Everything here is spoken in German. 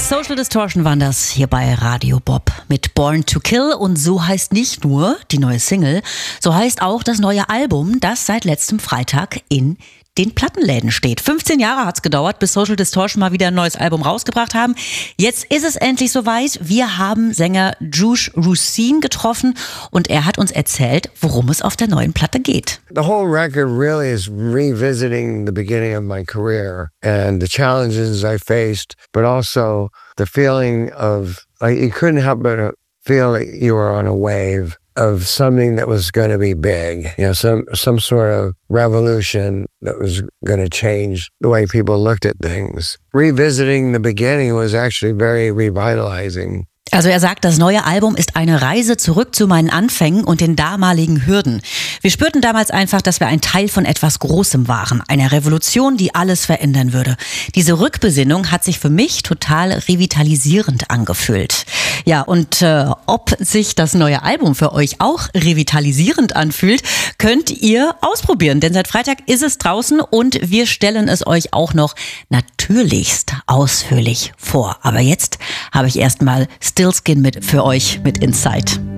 Social Distortion waren das hier bei Radio Bob mit Born to Kill. Und so heißt nicht nur die neue Single, so heißt auch das neue Album, das seit letztem Freitag in den Plattenläden steht. 15 Jahre hat's gedauert, bis Social Distortion mal wieder ein neues Album rausgebracht haben. Jetzt ist es endlich soweit. Wir haben Sänger Juice Rusin getroffen und er hat uns erzählt, worum es auf der neuen Platte geht. The whole record really is revisiting the beginning of my career and the challenges I faced, but also the feeling of, like, you couldn't help but feel like you were on a wave of something that was going to be big, you know, some sort of revolution that was going to change the way people looked at things. Revisiting the beginning was actually very revitalizing. Also er sagt, das neue Album ist eine Reise zurück zu meinen Anfängen und den damaligen Hürden. Wir spürten damals einfach, dass wir ein Teil von etwas Großem waren, einer Revolution, die alles verändern würde. Diese Rückbesinnung hat sich für mich total revitalisierend angefühlt. Ja, und ob sich das neue Album für euch auch revitalisierend anfühlt, könnt ihr ausprobieren. Denn seit Freitag ist es draußen und wir stellen es euch auch noch natürlichst ausführlich vor. Aber jetzt habe ich erstmal Stillskin für euch mit Inside.